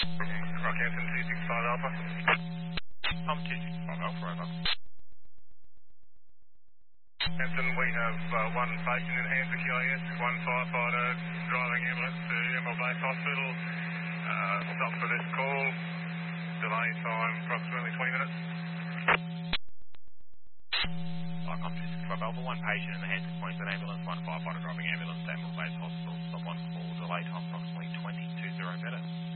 Rockhampton 265 Alpha. I'm 265 Alpha, over. Hampton, we have one patient in hands of QAS, one firefighter driving ambulance to Emerald Base Hospital. Stop for this call. Delay time approximately 20 minutes. Like, I'm 265 Alpha, one patient in the hands of Queensland Ambulance, one firefighter driving ambulance to Emerald Base Hospital. Stop one call, delay time approximately 20 minutes.